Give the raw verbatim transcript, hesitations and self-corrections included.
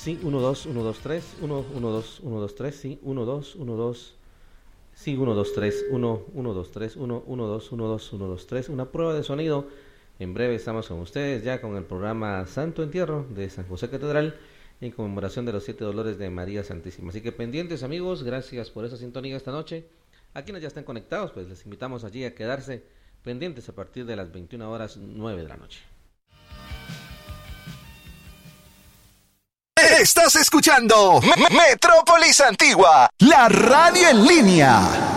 Sí, uno, dos, uno, dos, tres, uno, uno, dos, uno, dos, tres, sí, uno, dos, uno, dos, sí, uno, dos, tres, uno, uno, dos, tres, uno, uno, dos, uno, dos, uno, dos, tres, una prueba de sonido. En breve estamos con ustedes ya con el programa Santo Entierro de San José Catedral en conmemoración de los siete dolores de María Santísima. Así que pendientes, amigos, gracias por esa sintonía esta noche. A quienes ya están conectados, pues les invitamos allí a quedarse pendientes a partir de las veintiuna horas nueve de la noche. Estás escuchando Metrópolis Antigua, la radio en línea.